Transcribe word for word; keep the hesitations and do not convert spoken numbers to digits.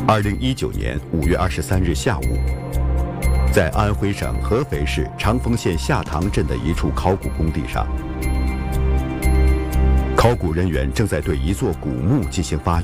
二零一九年五月二十三日下午，在安徽省合肥市长丰县下塘镇的一处考古工地上，考古人员正在对一座古墓进行发掘。